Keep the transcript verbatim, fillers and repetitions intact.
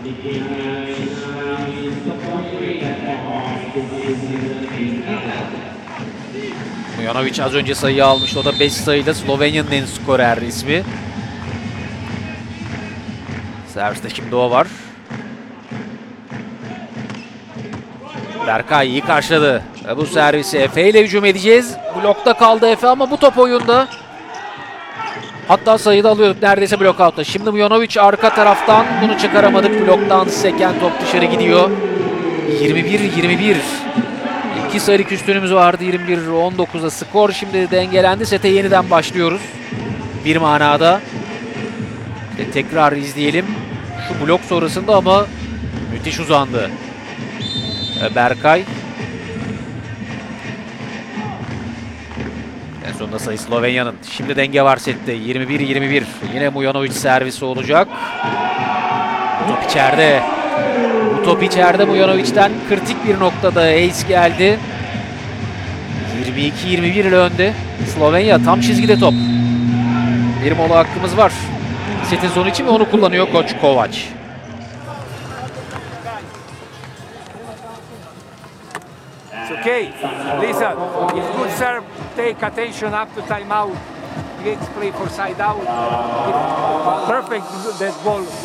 Mujanovic az önce sayıyı almıştı. O da beş sayıyla Slovenya'nın en skorer ismi. Serviste şimdi o var. Berkay iyi karşıladı. Ve bu servisi Efe ile hücum edeceğiz. Blokta kaldı Efe ama bu top oyunda. Hatta sayıda alıyorduk neredeyse blok altta. Şimdi Mujanovic arka taraftan bunu çıkaramadık. Bloktan seken top dışarı gidiyor. yirmi bir yirmi bir. İki sayılık üstünümüz vardı. yirmi bir on dokuzda skor. Şimdi dengelendi. Sete yeniden başlıyoruz. Bir manada. İşte tekrar izleyelim. Şu blok sonrasında ama müthiş uzandı. Berkay. En sonunda sayı Slovenya'nın. Şimdi denge var sette. yirmi bir yirmi bir. Yine Mujanovic servisi olacak. Bu top içeride. Bu top içeride Mujanovic'ten kritik bir noktada ace geldi. yirmi iki yirmi bir ile önde. Slovenya tam çizgide top. Bir mola hakkımız var. Setin sonu için ve onu kullanıyor Koç Kovac. It's okay. Listen, it's good serve. Take attention up to timeout. Let's play for side out. Perfect that ball.